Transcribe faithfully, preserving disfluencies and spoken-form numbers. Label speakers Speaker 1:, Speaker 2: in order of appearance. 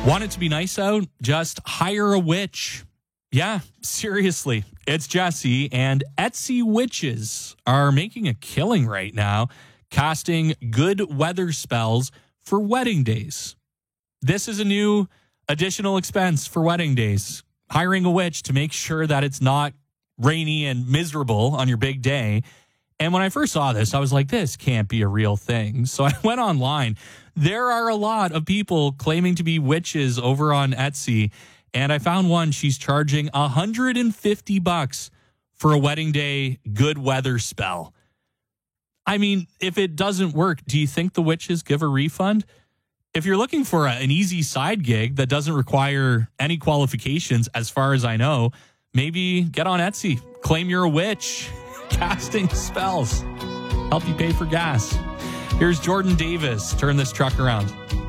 Speaker 1: Want it to be nice out? Just hire a witch. Yeah, seriously. It's Jesse, and Etsy witches are making a killing right now, casting good weather spells for wedding days. This is a new additional expense for wedding days. Hiring a witch to make sure that it's not rainy and miserable on your big day. And when I first saw this, I was like, this can't be a real thing. So I went online. There are a lot of people claiming to be witches over on Etsy. And I found one, she's charging one hundred fifty bucks for a wedding day good weather spell. I mean, if it doesn't work, do you think the witches give a refund? If you're looking for a, an easy side gig that doesn't require any qualifications, as far as I know, maybe get on Etsy, claim you're a witch, casting spells, help you pay for gas. Here's Jordan Davis. Turn this truck around.